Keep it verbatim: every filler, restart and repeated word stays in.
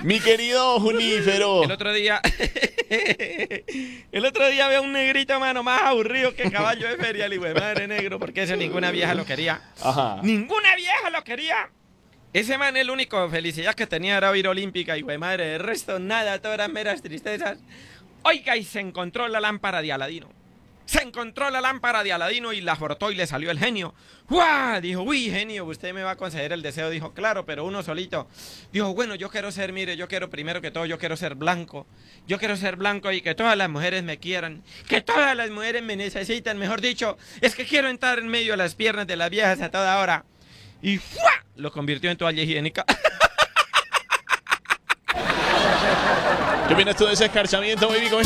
Mi querido Junífero. El otro día... el otro día veo un negrito, mano, más aburrido que caballo de feria. Y madre negro, porque ese ninguna vieja lo quería. Ajá. ¡Ninguna vieja lo quería! Ese man, el único felicidad que tenía era ir olímpica. Y güey, madre, el resto nada, todas eran meras tristezas. Oiga, y se encontró la lámpara de Aladino. Se encontró la lámpara de Aladino y la frotó y le salió el genio. ¡Guau! Dijo, uy, genio, usted me va a conceder el deseo. Dijo, claro, pero uno solito. Dijo, bueno, yo quiero ser, mire, yo quiero primero que todo, yo quiero ser blanco. Yo quiero ser blanco y que todas las mujeres me quieran. Que todas las mujeres me necesitan, mejor dicho. Es que quiero entrar en medio de las piernas de las viejas a toda hora. Y ¡fua! Lo convirtió en toalla higiénica. ¿Qué opinas tú de ese escarchamiento, baby?